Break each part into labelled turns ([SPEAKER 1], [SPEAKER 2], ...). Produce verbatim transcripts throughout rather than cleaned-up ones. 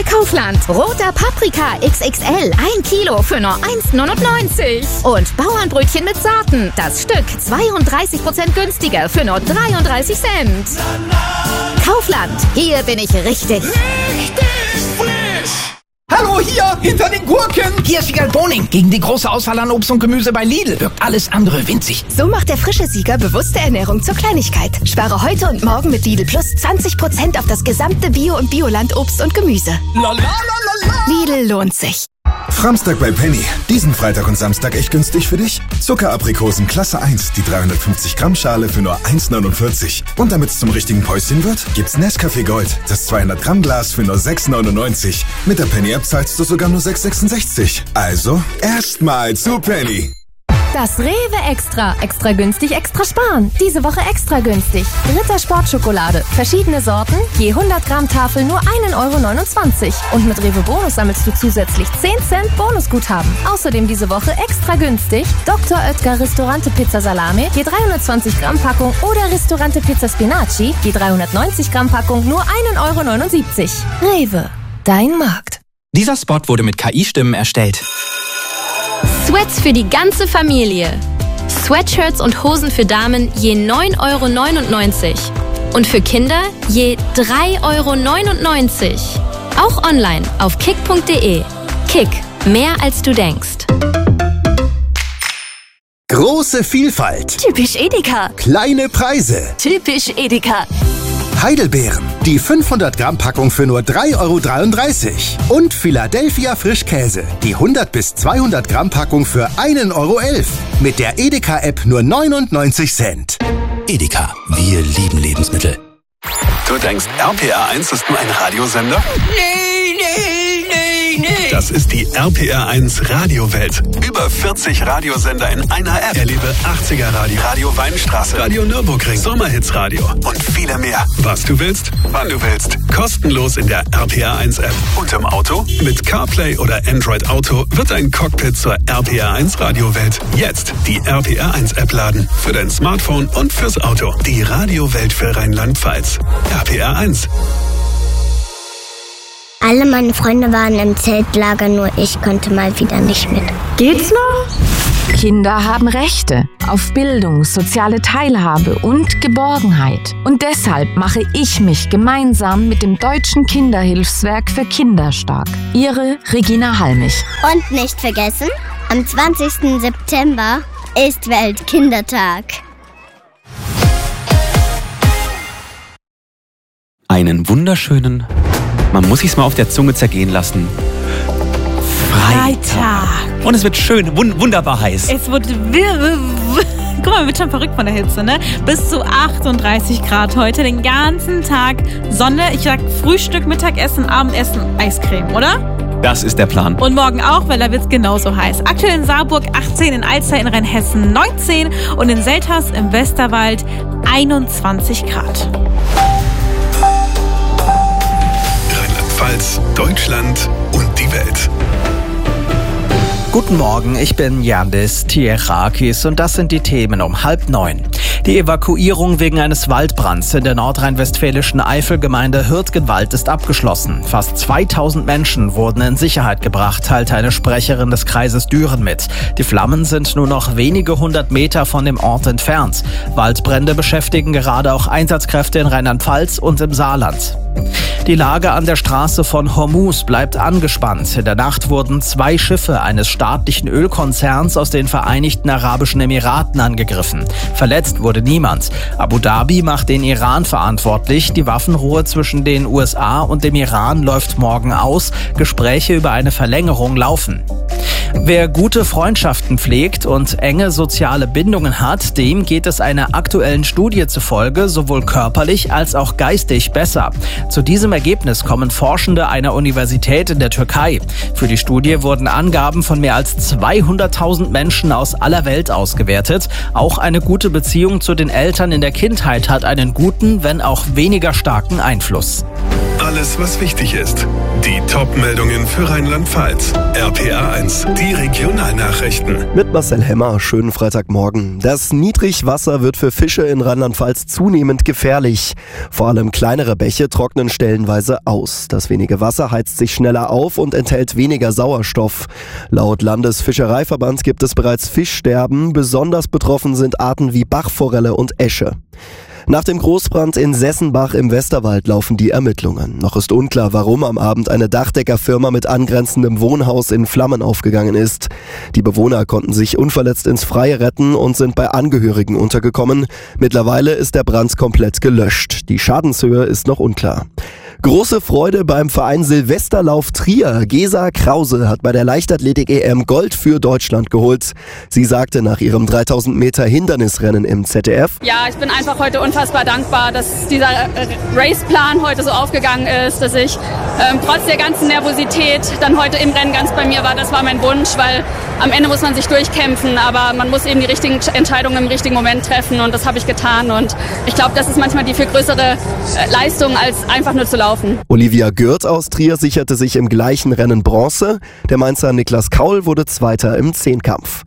[SPEAKER 1] bei Kaufland. Roter Paprika X X L, ein Kilo für nur eins neunundneunzig. Und Bauernbrötchen mit Sorten, das Stück zweiunddreißig Prozent günstiger für nur dreiunddreißig Cent. Kaufland, hier bin ich richtig.
[SPEAKER 2] Richtig frisch!
[SPEAKER 3] Hallo, hier, hinter den Gurken. Hier ist Sieger Boning. Gegen die große Auswahl an Obst und Gemüse bei Lidl wirkt alles andere winzig.
[SPEAKER 4] So macht der frische Sieger bewusste Ernährung zur Kleinigkeit. Spare heute und morgen mit Lidl Plus zwanzig Prozent auf das gesamte Bio- und Bioland-Obst und Gemüse.
[SPEAKER 3] La, la, la, la, la.
[SPEAKER 4] Lidl lohnt sich.
[SPEAKER 5] Framstag bei Penny. Diesen Freitag und Samstag echt günstig für dich? Zuckeraprikosen Klasse eins, die dreihundertfünfzig Gramm Schale für nur eins neunundvierzig. Und damit es zum richtigen Päuschen wird, gibt's Nescafé Gold, das zweihundert Gramm Glas für nur sechs neunundneunzig. Mit der Penny-App zahlst du sogar nur sechs sechsundsechzig. Also, erstmal zu Penny.
[SPEAKER 6] Das Rewe Extra. Extra günstig, extra sparen. Diese Woche extra günstig. Ritter Sportschokolade. Verschiedene Sorten, je hundert Gramm Tafel nur ein Euro neunundzwanzig. Und mit Rewe Bonus sammelst du zusätzlich zehn Cent Bonusguthaben. Außerdem diese Woche extra günstig Doktor Oetker Ristorante Pizza Salame, je dreihundertzwanzig Gramm Packung oder Ristorante Pizza Spinaci, je dreihundertneunzig Gramm Packung nur ein Euro neunundsiebzig. Rewe, dein Markt.
[SPEAKER 7] Dieser Spot wurde mit K I-Stimmen erstellt.
[SPEAKER 8] Sweats für die ganze Familie. Sweatshirts und Hosen für Damen je neun Euro neunundneunzig. Und für Kinder je drei Euro neunundneunzig. Auch online auf kick punkt de. Kick, mehr als du denkst.
[SPEAKER 9] Große Vielfalt.
[SPEAKER 4] Typisch Edeka.
[SPEAKER 9] Kleine Preise.
[SPEAKER 4] Typisch Edeka.
[SPEAKER 9] Heidelbeeren, die fünfhundert Gramm Packung für nur drei Euro dreiunddreißig. Und Philadelphia Frischkäse, die hundert bis zweihundert Gramm Packung für ein Euro elf. Mit der Edeka-App nur neunundneunzig Cent.
[SPEAKER 10] Edeka, wir lieben Lebensmittel.
[SPEAKER 11] Du denkst, R P R eins ist nur ein Radiosender?
[SPEAKER 2] Nee, nee, nee, nee.
[SPEAKER 11] Das ist die R P R eins Radiowelt. Über vierzig Radiosender in einer App. Erlebe achtziger Radio, Radio Weinstraße, Radio Nürburgring, Sommerhitsradio und viele mehr. Was du willst, wann du willst. Kostenlos in der R P R eins App. Und im Auto? Mit CarPlay oder Android Auto wird ein Cockpit zur R P R eins Radiowelt. Jetzt die R P R eins App laden. Für dein Smartphone und fürs Auto. Die Radiowelt für Rheinland-Pfalz. R P R eins.
[SPEAKER 12] Alle meine Freunde waren im Zeltlager, nur ich konnte mal wieder nicht mit.
[SPEAKER 13] Geht's noch? Kinder haben Rechte auf Bildung, soziale Teilhabe und Geborgenheit. Und deshalb mache ich mich gemeinsam mit dem Deutschen Kinderhilfswerk für Kinder stark. Ihre Regina Halmich.
[SPEAKER 12] Und nicht vergessen, am zwanzigsten September ist Weltkindertag.
[SPEAKER 7] Einen wunderschönen, man muss sich's mal auf der Zunge zergehen lassen, Freitag.
[SPEAKER 14] Freitag.
[SPEAKER 7] Und es wird schön, wund- wunderbar heiß.
[SPEAKER 14] Es wird... Guck mal, man wird schon verrückt von der Hitze, ne? Bis zu achtunddreißig Grad heute, den ganzen Tag Sonne. Ich sag Frühstück, Mittagessen, Abendessen, Eiscreme, oder?
[SPEAKER 7] Das ist der Plan.
[SPEAKER 14] Und morgen auch, weil da wird's genauso heiß. Aktuell in Saarburg achtzehn, in Alster in Rheinhessen neunzehn und in Selters im Westerwald einundzwanzig Grad.
[SPEAKER 11] Rheinland-Pfalz, Deutschland und die Welt.
[SPEAKER 15] Guten Morgen, ich bin Yandis Tierakis und das sind die Themen um halb neun. Die Evakuierung wegen eines Waldbrands in der nordrhein-westfälischen Eifelgemeinde Hürtgenwald ist abgeschlossen. Fast zweitausend Menschen wurden in Sicherheit gebracht, teilte eine Sprecherin des Kreises Düren mit. Die Flammen sind nur noch wenige hundert Meter von dem Ort entfernt. Waldbrände beschäftigen gerade auch Einsatzkräfte in Rheinland-Pfalz und im Saarland. Die Lage an der Straße von Hormuz bleibt angespannt. In der Nacht wurden zwei Schiffe eines staatlichen Ölkonzerns aus den Vereinigten Arabischen Emiraten angegriffen. Verletzt wurde niemand. Abu Dhabi macht den Iran verantwortlich. Die Waffenruhe zwischen den U S A und dem Iran läuft morgen aus. Gespräche über eine Verlängerung laufen. Wer gute Freundschaften pflegt und enge soziale Bindungen hat, dem geht es einer aktuellen Studie zufolge sowohl körperlich als auch geistig besser. Zu diesem Ergebnis kommen Forschende einer Universität in der Türkei. Für die Studie wurden Angaben von mehr als zweihunderttausend Menschen aus aller Welt ausgewertet. Auch eine gute Beziehung zu den Eltern in der Kindheit hat einen guten, wenn auch weniger starken Einfluss.
[SPEAKER 11] alles, was wichtig ist. Die Top-Meldungen für Rheinland-Pfalz. R P A eins, die Regionalnachrichten.
[SPEAKER 16] Mit Marcel Hemmer, schönen Freitagmorgen. Das Niedrigwasser wird für Fische in Rheinland-Pfalz zunehmend gefährlich. Vor allem kleinere Bäche trocknen stellenweise aus. Das wenige Wasser heizt sich schneller auf und enthält weniger Sauerstoff. Laut Landesfischereiverband gibt es bereits Fischsterben. Besonders betroffen sind Arten wie Bachforelle und Esche. Nach dem Großbrand in Sessenbach im Westerwald laufen die Ermittlungen. Noch ist unklar, warum am Abend eine Dachdeckerfirma mit angrenzendem Wohnhaus in Flammen aufgegangen ist. Die Bewohner konnten sich unverletzt ins Freie retten und sind bei Angehörigen untergekommen. Mittlerweile ist der Brand komplett gelöscht. Die Schadenshöhe ist noch unklar. Große Freude beim Verein Silvesterlauf Trier. Gesa Krause hat bei der Leichtathletik-E M Gold für Deutschland geholt. Sie sagte nach ihrem dreitausend Meter Hindernisrennen im Z D F:
[SPEAKER 17] Ja, ich bin einfach heute unfassbar dankbar, dass dieser Raceplan heute so aufgegangen ist, dass ich ähm, trotz der ganzen Nervosität dann heute im Rennen ganz bei mir war. Das war mein Wunsch, weil am Ende muss man sich durchkämpfen, aber man muss eben die richtigen Entscheidungen im richtigen Moment treffen und das habe ich getan und ich glaube, das ist manchmal die viel größere äh, Leistung, als einfach nur zu laufen.
[SPEAKER 16] Olivia Gürt aus Trier sicherte sich im gleichen Rennen Bronze. Der Mainzer Niklas Kaul wurde Zweiter im Zehnkampf.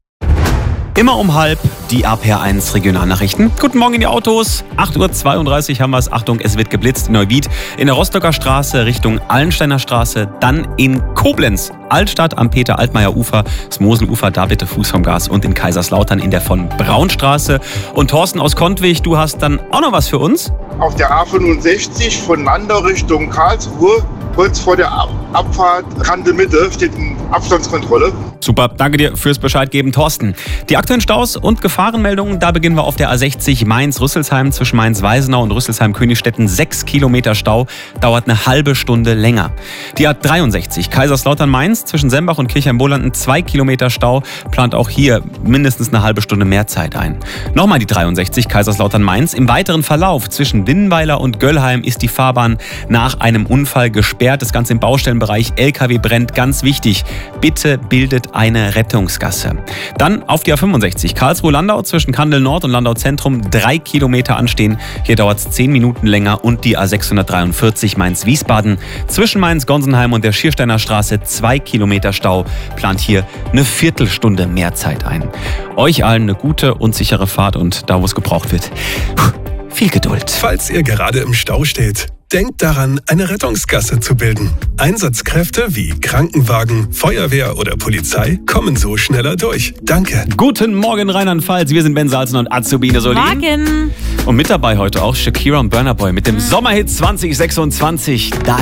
[SPEAKER 7] Immer um halb die R P A eins Regionalnachrichten. Guten Morgen in die Autos. acht Uhr zweiunddreißig haben wir es. Achtung, es wird geblitzt in Neuwied, in der Rostocker Straße Richtung Allensteiner Straße, dann in Koblenz, Altstadt am Peter-Altmaier-Ufer, das Moselufer, da bitte Fuß vom Gas und in Kaiserslautern in der von Braunstraße. Und Thorsten aus Kontwig, du hast dann auch noch was für uns?
[SPEAKER 18] Auf der A fünfundsechzig von Landau Richtung Karlsruhe, kurz vor der Ab- Abfahrt Kante Mitte, steht eine Abstandskontrolle.
[SPEAKER 7] Super, danke dir fürs Bescheid geben, Thorsten. Die aktuellen Staus und Gefahrenmeldungen, da beginnen wir auf der A sechzig Mainz-Rüsselsheim zwischen Mainz-Weisenau und Rüsselsheim-Königstetten. Sechs Kilometer Stau, dauert eine halbe Stunde länger. Die A dreiundsechzig Kaiserslautern-Mainz zwischen Sembach und Kirchheim-Bolanden. Zwei Kilometer Stau, plant auch hier mindestens eine halbe Stunde mehr Zeit ein. Nochmal die dreiundsechzig Kaiserslautern-Mainz. Im weiteren Verlauf zwischen Winnweiler und Göllheim ist die Fahrbahn nach einem Unfall gesperrt. Das Ganze im Baustellenbereich, L K W brennt, ganz wichtig. Bitte bildet eine Rettungsgasse. Dann auf die A fünfundsechzig Karlsruhe-Landau zwischen Kandel Nord und Landau Zentrum. Drei Kilometer anstehen. Hier dauert es zehn Minuten länger. Und die A sechshundertdreiundvierzig Mainz-Wiesbaden zwischen Mainz-Gonsenheim und der Schiersteiner Straße. Zwei Kilometer Stau, plant hier eine Viertelstunde mehr Zeit ein. Euch allen eine gute und sichere Fahrt und da, wo es gebraucht wird, viel Geduld.
[SPEAKER 11] Falls ihr gerade im Stau steht, denkt daran, eine Rettungsgasse zu bilden. Einsatzkräfte wie Krankenwagen, Feuerwehr oder Polizei kommen so schneller durch. Danke.
[SPEAKER 7] Guten Morgen Rheinland-Pfalz, wir sind Ben Salzen und Azubine Solin.
[SPEAKER 14] Morgen.
[SPEAKER 7] Und mit dabei heute auch Shakira und Burna Boy mit dem Sommerhit zwanzig sechsundzwanzig. Da